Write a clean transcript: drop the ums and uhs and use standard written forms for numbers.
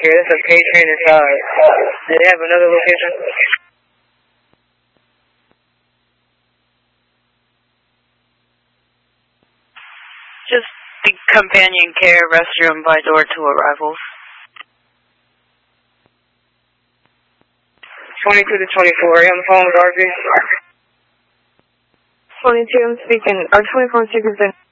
care. That's a K-Train inside. Do they have another location? Just the companion care restroom by door to arrivals. 22 to 24. Are you on the phone with RV? 22, I'm speaking. Our 24 speakers in.